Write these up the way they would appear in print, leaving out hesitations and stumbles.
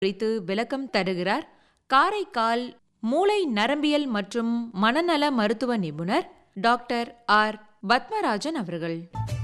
குறித்து விளக்கம் தருகிறார் காரைக்கால் மூளை நரம்பியல் மற்றும் மனநல மருத்துவ நிபுணர் டாக்டர் ஆர் பத்மராஜன் அவர்கள்.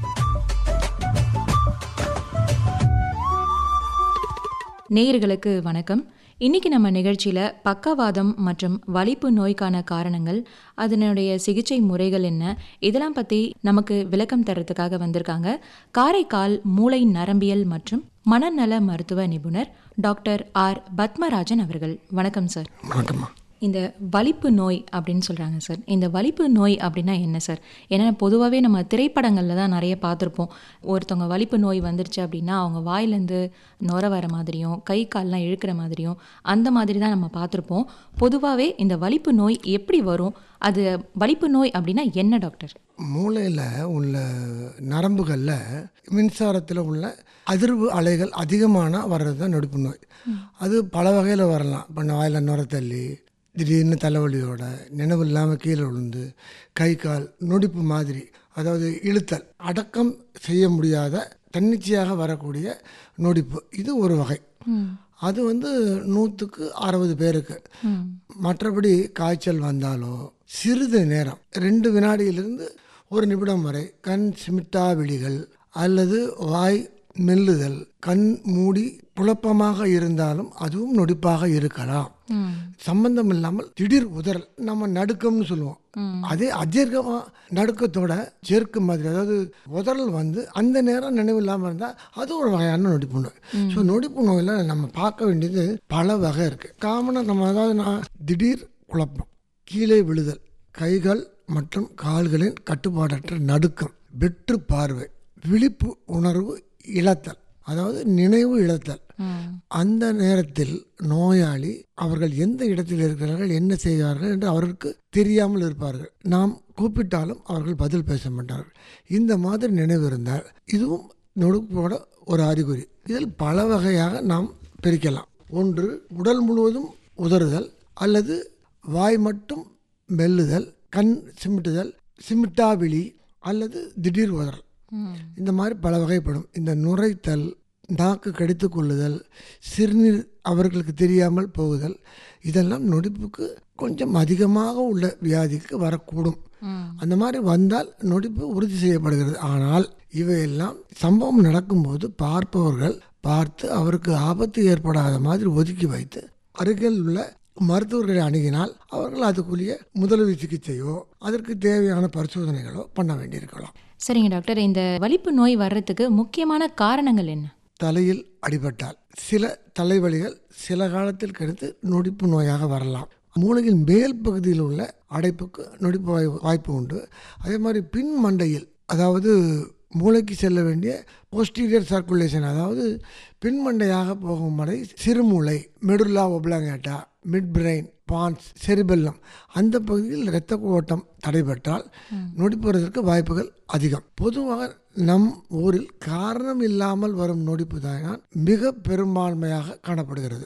நேயர்களுக்கு வணக்கம். இன்னைக்கு நம்ம நிகழ்ச்சியில் பக்கவாதம் மற்றும் வலிப்பு நோய்க்கான காரணங்கள், அதனுடைய சிகிச்சை முறைகள் என்ன, இதெல்லாம் பற்றி நமக்கு விளக்கம் தரத்துக்காக வந்திருக்காங்க காரைக்கால் மூளை நரம்பியல் மற்றும் மனநல மருத்துவ நிபுணர் டாக்டர் ஆர் பத்மராஜன் அவர்கள். வணக்கம் சார். வணக்கம். இந்த வலிப்பு நோய் அப்படின்னு சொல்கிறாங்க சார். இந்த வலிப்பு நோய் அப்படின்னா என்ன சார்? ஏன்னா பொதுவாகவே நம்ம திரைப்படங்களில் தான் நிறைய பார்த்துருப்போம். ஒருத்தவங்க வலிப்பு நோய் வந்துருச்சு அப்படின்னா அவங்க வாயிலேருந்து நுர வர மாதிரியும் கை கால்லாம் இழுக்கிற மாதிரியும் அந்த மாதிரி தான் நம்ம பார்த்துருப்போம். பொதுவாகவே இந்த வலிப்பு நோய் எப்படி வரும்? அது வலிப்பு நோய் அப்படின்னா என்ன டாக்டர்? மூளையில் உள்ள நரம்புகளில் மின்சாரத்தில் உள்ள அதிர்வு அலைகள் அதிகமான வர்றது தான் நொடிப்பு நோய். அது பல வகையில் வரலாம். இப்போ வாயில் நுர தள்ளி, திடீர்னு தலைவலியோட, நினைவு இல்லாமல் கீழே விழுந்து, கை கால் நொடிப்பு மாதிரி, அதாவது இழுத்தல், அடக்கம் செய்ய முடியாத தன்னிச்சையாக வரக்கூடிய நொடிப்பு. இது ஒரு வகை. அது 100க்கு 60 பேருக்கு. மற்றபடி காய்ச்சல் வந்தாலோ சிறிது நேரம் 2 வினாடியிலிருந்து 1 நிமிடம் வரை கண் சிமிட்டா விழிகள் அல்லது வாய் மெல்லுதல், கண் மூடி குழப்பமாக இருந்தாலும் அதுவும் நொடிப்பாக இருக்கலாம். சம்பந்தம் இல்லாமல் திடீர் உதறல், நம்ம நடுக்கம்னு சொல்லுவோம், அதே அதிர்கமாக நடுக்கத்தோட சேர்க்கு மாதிரி, அதாவது உதறல் அந்த நேரம் நினைவு இல்லாமல் இருந்தால் அது ஒரு வகையான நொடிப்பு நோய். ஸோ நொடிப்பு நோயில் நம்ம பார்க்க வேண்டியது பல வகை இருக்குது. காமனாக நம்ம அதாவது திடீர் குழப்பம், கீழே விழுதல், கைகள் மற்றும் கால்களின் கட்டுப்பாடற்ற நடுக்கம், வெற்று பார்வை, விழிப்பு உணர்வு இழத்தல், அதாவது நினைவு இழத்தல். அந்த நேரத்தில் நோயாளி அவர்கள் எந்த இடத்தில் இருக்கிறார்கள், என்ன செய்கிறார்கள் என்று அவர்களுக்கு தெரியாமல் இருப்பார்கள். நாம் கூப்பிட்டாலும் அவர்கள் பதில் பேச மாட்டார்கள். இந்த மாதிரி நினைவு இருந்தால் இதுவும் நொடிப்போட ஒரு அறிகுறி. இதில் பல வகையாக நாம் பிரிக்கலாம். ஒன்று, உடல் முழுவதும் உதறுதல் அல்லது வாய் மட்டும் மெல்லுதல், கண் சிமிட்டுதல், சிமிட்டா விழி அல்லது திடீர் உதறல். இந்த மாதிரி பல வகைப்படும். இந்த நுரைத்தல், நாக்கு கடித்து கொள்ளுதல், சிறுநீர் அவர்களுக்கு தெரியாமல் போகுதல், இதெல்லாம் நொடிப்புக்கு கொஞ்சம் அதிகமாக உள்ள வியாதிக்கு வரக்கூடும். அந்த மாதிரி வந்தால் நொடிப்பு உறுதி செய்யப்படுகிறது. ஆனால் இவையெல்லாம் சம்பவம் நடக்கும்போது பார்ப்பவர்கள் பார்த்து அவருக்கு ஆபத்து ஏற்படாத மாதிரி ஒதுக்கி வைத்து அருகில் உள்ள மருத்துவர்களை அணுகினால் அவர்கள் அதுக்குரிய முதலுதவி சிகிச்சையோ அதற்கு தேவையான பரிசோதனைகளோ பண்ண வேண்டியிருக்கலாம். சரிங்க டாக்டர். இந்த வலிப்பு நோய் வர்றதுக்கு முக்கியமான காரணங்கள் என்ன? தலையில் அடிபட்டால் சில தலைவலிகள் சில காலத்தில் கழித்து நொடிப்பு நோயாக வரலாம். மூளையின் மேல் பகுதியில் உள்ள அடைப்புக்கு நொடிப்பு வாய்ப்பு உண்டு. அதே மாதிரி பின் மண்டையில், அதாவது மூளைக்கு செல்ல வேண்டிய போஸ்டீரியர் சர்க்குலேஷன், அதாவது பின்மண்டையாக போகும் வரை சிறுமூளை, மெடுல்லா ஒப்லாங்கேட்டா, மிட் பிரெயின், பான்ஸ், செரிபெல்லம், அந்த பகுதியில் இரத்த ஓட்டம் தடைபட்டால் நொடிப்பு வருவதற்கு வாய்ப்புகள் அதிகம். பொதுவாக நம் ஊரில் காரணம் இல்லாமல் வரும் நொடிப்பு தான் மிக பெரும்பான்மையாக காணப்படுகிறது.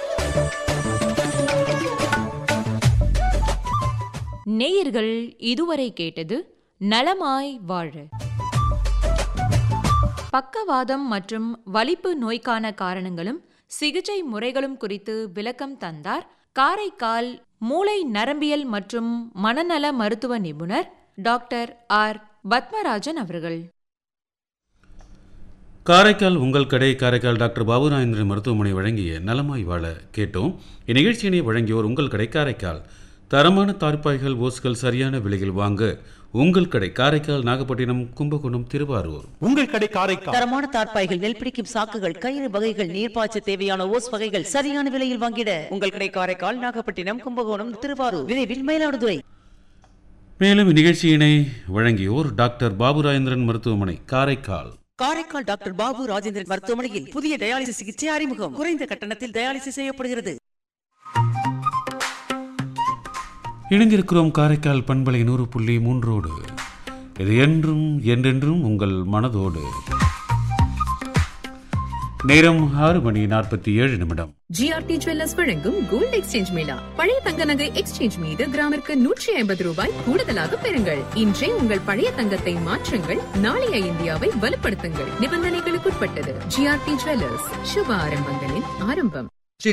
நேயர்கள் இதுவரை கேட்டது நலமாய் வாழ. பக்கவாதம் மற்றும் வலிப்பு நோய்க்கான காரணங்களும் சிகிச்சை முறைகளும் குறித்து விளக்கம் தந்தார் காரைக்கால் மூளை நரம்பியல் மற்றும் மனநல மருத்துவ நிபுணர் டாக்டர் ஆர் பத்மராஜன் அவர்கள். காரைக்கால் உங்கள் கடை காரைக்கால் டாக்டர் பாபுராயேந்திரன் மருத்துவமனை வழங்கிய நலமாய் வாழ கேட்டோம். இந்நிகழ்ச்சியினை வழங்கியோர் உங்கள் கடை காரைக்கால். தரமான தார்ப்பாய்கள், ஓஸ்கள் சரியான விலையில் வாங்க உங்கள் கடை காரைக்கால், நாகப்பட்டினம், கும்பகோணம், திருவாரூர். உங்கள் கடை காரைக்கால். தரமான தார்ப்பாய்கள், நெல் பிடிக்கும் சாக்குகள், கயிறு வகைகள், நீர்ப்பாய்ச்ச தேவையான ஓஸ் வகைகள் சரியான விலையில் வாங்கிட உங்கள் கடை காரைக்கால், நாகப்பட்டினம், கும்பகோணம், திருவாரூர், விரைவில் மயிலாடுதுறை. மேலும் இந்நிகழ்ச்சியினை வழங்கியோர் டாக்டர் பாபுராயேந்திரன் மருத்துவமனை காரைக்கால். காரைக்கால் டாக்டர் பாபு ராஜேந்திரன் மருத்துவமனையில் புதிய டயாலிசிஸ் சிகிச்சை அறிமுகம். குறைந்த கட்டணத்தில் டயாலிசிஸ் செய்யப்படுகிறது. இணைந்திருக்கிறோம் காரைக்கால் பண்பலை 100.3. இது என்றும் என்றென்றும் உங்கள் மனதோடு. நேரம் 6:47. ஜிஆர்டி ஜுவல்லர்ஸ் வழங்கும் கோல்ட் எக்ஸ்சேஞ்ச் மேளா. பழைய தங்க நகை எக்ஸ்சேஞ்ச் மீது கிராமிற்கு 150 ரூபாய் கூடுதலாக பெறுங்கள். இன்றே உங்கள் பழைய தங்கத்தை மாற்றுங்கள். நாளைய இந்தியாவை வலுப்படுத்துங்கள். நிபந்தனைகளுக்குட்பட்டது. ஜிஆர்டி ஜுவல்லர்ஸ், சுப ஆரம்பங்களின் ஆரம்பம்.